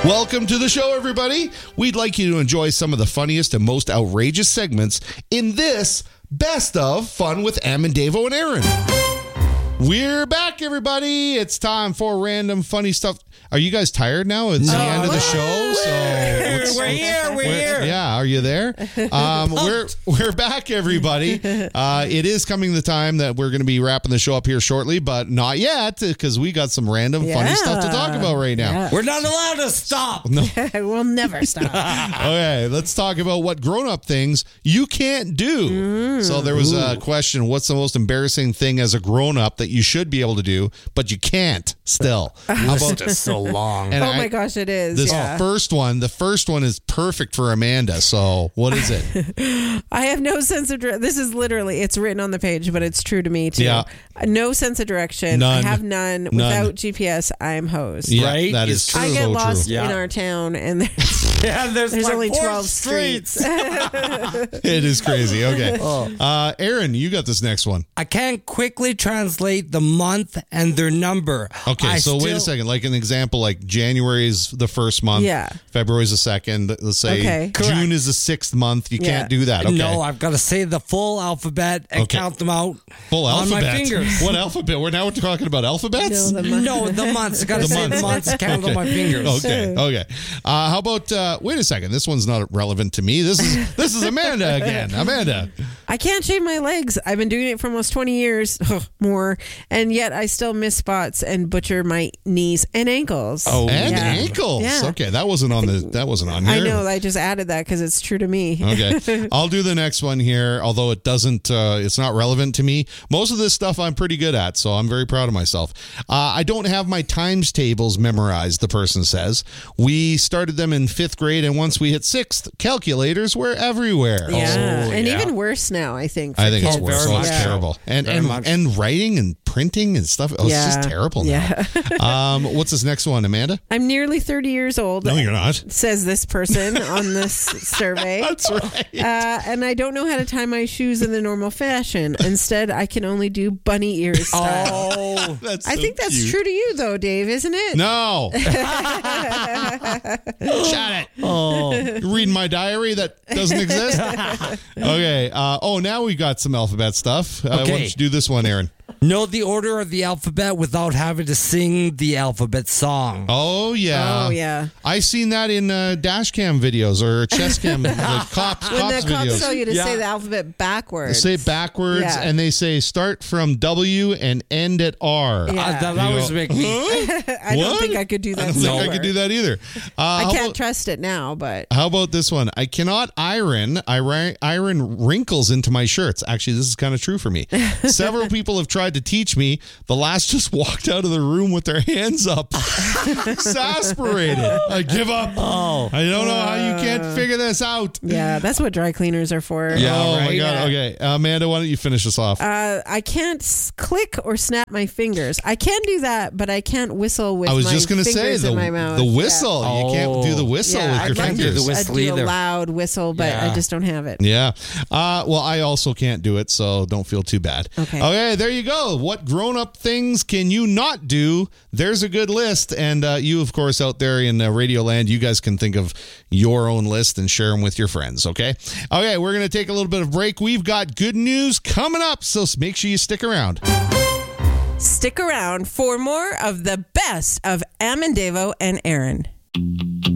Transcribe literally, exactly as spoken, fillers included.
Welcome to the show, everybody. We'd like you to enjoy some of the funniest and most outrageous segments in this Best of Fun with Am and Davo and Aaron. We're back, everybody. It's time for random funny stuff. Are you guys tired now? It's the end of the show, so let's, we're here. We're, we're here. Yeah, are you there? Um, we're we're back, everybody. Uh, it is coming the time that we're going to be wrapping the show up here shortly, but not yet because we got some random yeah. funny stuff to talk about right now. Yeah. We're not allowed to stop. No. We'll never stop. Okay, let's talk about what grown-up things you can't do. Mm. So there was a question: what's the most embarrassing thing as a grown-up that you should be able to do, but you can't still? How about just so long? And oh I, my gosh, it is. This yeah. first one, the first one is perfect for Amanda. So what is it? I have no sense of direction. This is literally, it's written on the page, but it's true to me too. Yeah. No sense of direction. None. I have none. None. Without G P S, I am hosed. Yeah, right? that is I get so lost true. in Yeah. our town, and there's, yeah, there's, there's like only four twelve streets. streets. It is crazy. Okay. Oh. Uh, Aaron, you got this next one. I can't quickly translate the month and their number. Okay, I so wait still- a second. Like an example, like January is the first month. Yeah. February is the second. Let's say Okay. June Correct. is the sixth month. You Yeah. can't do that. Okay. No, I've got to say the full alphabet and Okay. count them out Full on alphabet. my fingers. What alphabet? We're now talking about alphabets? No, the month. No, the months. I got to The say months. the months, count on my fingers. Okay, okay. Uh, how about? Uh, wait a second. This one's not relevant to me. This is this is Amanda again. Amanda. I can't shave my legs. I've been doing it for almost twenty years, more, and yet I still miss spots and butcher my knees and ankles. Oh, And Yeah. ankles. Yeah. Okay, that wasn't on the that wasn't on here. I know. I just added that because it's true to me. Okay, I'll do the next one here. Although it doesn't, uh, it's not relevant to me. Most of this stuff I'm pretty good at, so I'm very proud of myself. Uh, I don't have my times tables memorized. The person says we started them in fifth grade, and once we hit sixth, calculators were everywhere. Yeah, Oh, and yeah. even worse now. I think. I think it's for Oh, worse. kids. very Oh, it's much Yeah. terrible. And Very and, much. and writing and printing and stuff. Oh, Yeah. it's just terrible now. Yeah. um, what's this next one, Amanda? I'm nearly thirty years old. No, you're not. Says this person on this survey. That's right. Uh, and I don't know how to tie my shoes in the normal fashion. Instead, I can only do bunny ears style. Oh, That's I so think that's cute. true to you, though, Dave, isn't it? No. Shut it. oh. You're reading my diary that doesn't exist? Okay. Uh, oh, now we got some alphabet stuff. Uh, Why Okay. don't you do this one, Aaron? Know the order of the alphabet without having to sing the alphabet song. Oh, yeah. Oh, yeah. I've seen that in uh, dash cam videos or chess cam, like cops, When cops the cops videos. tell you to Yeah. say the alphabet backwards. They say it backwards, Yeah. and they say start from W and end at R. Yeah. Uh, that You always go, make me. I don't What? think I could do I that. don't think I slower. could do that either. Uh, I how can't about- trust it now, but How about this one? I cannot iron. I ri- iron wrinkles into my shirts. Actually, this is kind of true for me. Several people have tried to teach me. The last just walked out of the room with their hands up, exasperated. I give up. Oh. I don't know how you can't figure this out. yeah, that's what dry cleaners are for. Yeah, oh my right. god. Yeah. Okay, Amanda, why don't you finish us off? Uh, I can't s- click or snap my fingers. I can do that, but I can't whistle with I was my just going to fingers say the in my mouth. the whistle. Yeah. You can't do the whistle Yeah, with I'd your like to fingers. do the I'd whistle do either. a loud whistle, but Yeah. I just don't have it. Yeah. Uh, well, I also can't do it, so don't feel too bad. Okay. Okay, there you go. What grown-up things can you not do? There's a good list. And uh, you, of course, out there in uh, Radio Land, you guys can think of your own list and share them with your friends, okay? Okay, we're going to take a little bit of break. We've got good news coming up, so make sure you stick around. Stick around for more of the best of Am and Davo and Aaron.